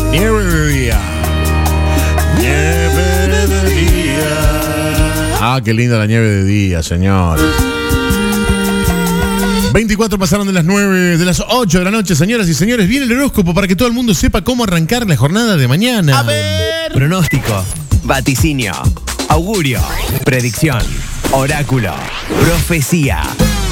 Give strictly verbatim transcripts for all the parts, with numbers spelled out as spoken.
Nieve de día. Nieve de día. Ah, qué linda la nieve de día, señores. veinticuatro pasaron de las nueve, de las ocho de la noche, señoras y señores. Viene el horóscopo para que todo el mundo sepa cómo arrancar la jornada de mañana. A ver. Pronóstico, vaticinio, augurio, predicción, oráculo, profecía.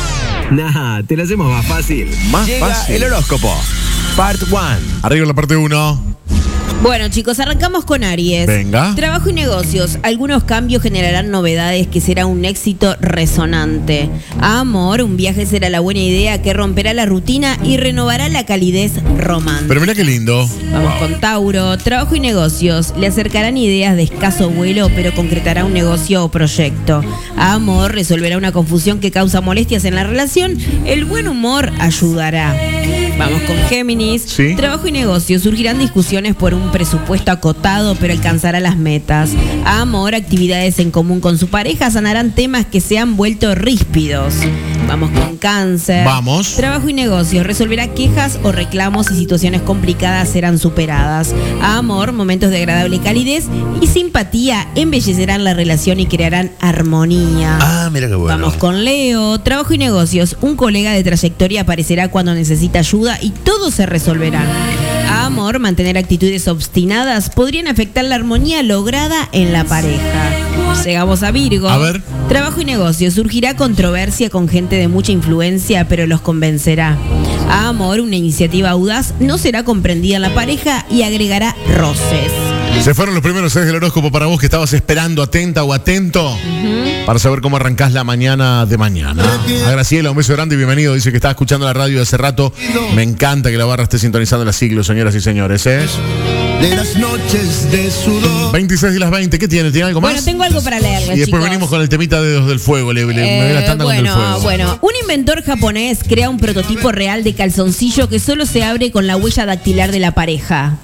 Nah, te lo hacemos más fácil. Más Llega fácil. el horóscopo, part one. Arriba la parte uno. Bueno, chicos, arrancamos con Aries. Venga. Trabajo y negocios. Algunos cambios generarán novedades que será un éxito resonante. Amor, un viaje será la buena idea que romperá la rutina y renovará la calidez romántica. Pero mira qué lindo. Vamos con Tauro. Trabajo y negocios. Le acercarán ideas de escaso vuelo, pero concretará un negocio o proyecto. Amor, resolverá una confusión que causa molestias en la relación. El buen humor ayudará. Vamos con Géminis. Sí. Trabajo y negocios. Surgirán discusiones por un presupuesto acotado, pero alcanzará las metas. Amor, actividades en común con su pareja sanarán temas que se han vuelto ríspidos. Vamos con Cáncer. Vamos. Trabajo y negocios. Resolverá quejas o reclamos y situaciones complicadas serán superadas. Amor, momentos de agradable calidez y simpatía embellecerán la relación y crearán armonía. Ah, mira qué bueno. Vamos con Leo. Trabajo y negocios. Un colega de trayectoria aparecerá cuando necesita ayuda y todo se resolverá. Amor, mantener actitudes obstinadas podrían afectar la armonía lograda en la pareja. Llegamos a Virgo. A ver. Trabajo y negocios. Surgirá controversia con gente de mucha influencia, pero los convencerá. Amor, una iniciativa audaz no será comprendida en la pareja y agregará roces. Se fueron los primeros seis del horóscopo para vos que estabas esperando, atenta o atento, uh-huh, para saber cómo arrancás la mañana de mañana. A Graciela, un beso grande y bienvenido. Dice que estaba escuchando la radio de hace rato. Me encanta que la barra esté sintonizando las siglos, señoras y señores. ¿eh? De las noches de sudor. veintiséis y las veinte. ¿Qué tiene? ¿Tiene algo más? Bueno, tengo algo para leerles, Y después chicos. venimos con el temita de Dedos del Fuego. Le, le, Eh, me ve la tanda bueno, con el fuego. bueno, un inventor japonés crea un prototipo real de calzoncillo que solo se abre con la huella dactilar de la pareja.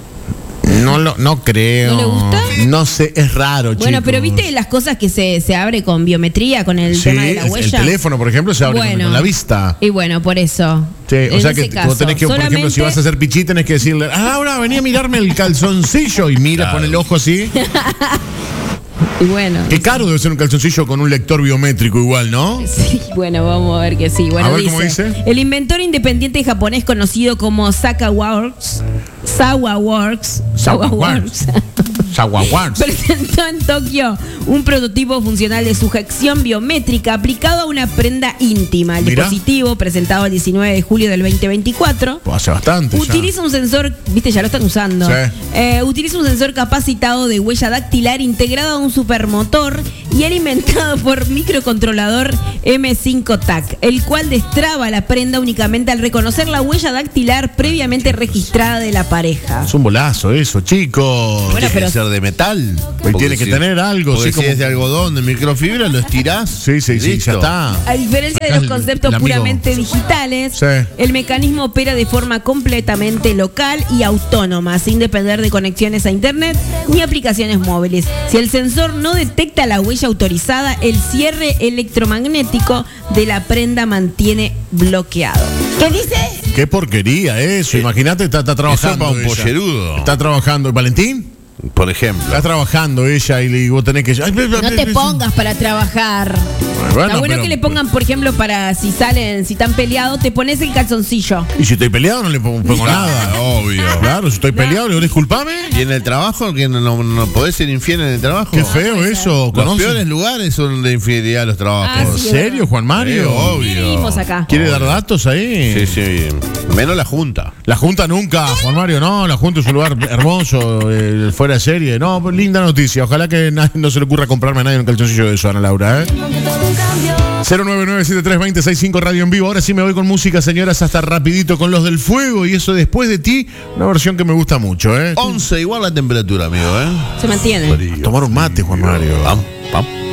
No, lo, no creo. ¿No le gusta? No sé, es raro, chicos. Bueno, pero viste las cosas que se, se abre con biometría, con el Sí, tema de la el huella. teléfono, por ejemplo, se abre con- Bueno. con la vista. Y bueno, por eso. Sí, o En sea ese que caso, vos tenés que, por ejemplo, si solamente- vas a hacer pichí, tenés que decirle, ah, ahora venía a mirarme el calzoncillo y mira, Claro. pon el ojo así. Y bueno. Qué caro debe ser un calzoncillo con un lector biométrico igual, ¿no? Sí, bueno, vamos a ver que sí. Bueno, A ver cómo dice. El inventor independiente japonés conocido como Sakaworks, Sawaworks, Sawaworks, Sawaworks. presentó en Tokio un prototipo funcional de sujeción biométrica aplicado a una prenda íntima. El Mirá. dispositivo, presentado el diecinueve de julio del veinte veinticuatro, Pues hace bastante. ya. utiliza un sensor, viste, ya lo están usando. Sí. Eh, utiliza un sensor capacitado de huella dactilar integrado a un supermotor y alimentado por microcontrolador eme cinco T A C, el cual destraba la prenda únicamente al reconocer la huella dactilar previamente registrada de la pareja. Es un bolazo eso, chicos. Bueno, Tiene pero- que ser de metal. Pues Porque tiene que si- tener algo, porque sí, como- si es de algodón, de microfibra, lo estirás. Sí, sí, sí, listo. ya está. A diferencia de Acá los el- conceptos el amigo. puramente digitales, Sí. el mecanismo opera de forma completamente local y autónoma, sin depender de conexiones a internet ni aplicaciones móviles. Si el sensor no detecta la huella autorizada, el cierre electromagnético de la prenda mantiene bloqueado. ¿Qué dice? Qué porquería eso. Imagínate, está, está trabajando. Eso pa' un ella. pollerudo. Está trabajando. ¿Valentín? Por ejemplo. Está trabajando ella y vos tenés que. Ay, No te pongas para trabajar. Bueno, Está bueno pero- que le pongan, por ejemplo, para si salen, si están peleados, te pones el calzoncillo. Y si estoy peleado, no le pongo, pongo nada. Obvio. Claro, si estoy peleado, le digo, disculpame. ¿Y en el trabajo? ¿Que no, no, no podés ser infiel en el trabajo? Qué feo eso. Los ¿Conoce? peores lugares son de infidelidad los trabajos. Ah, ¿En sí, serio, Juan Sí, Mario? obvio. Vivimos acá. ¿Quiere dar datos ahí? Sí, sí. Menos la Junta. La Junta nunca, Juan Mario, no, la Junta es un lugar hermoso, eh, fuera de serie. No, pues, linda noticia. Ojalá que na- no se le ocurra comprarme a nadie un calzoncillo de eso, Ana Laura, ¿eh? cero nueve nueve siete tres dos cero seis cinco Radio en vivo. Ahora sí me voy con música, señoras, hasta rapidito con Los del Fuego y eso Después de Ti, una versión que me gusta mucho, ¿eh? once igual la temperatura, amigo, ¿eh? Se mantiene. Tomar un mate, Juan Mario. Pam, pam.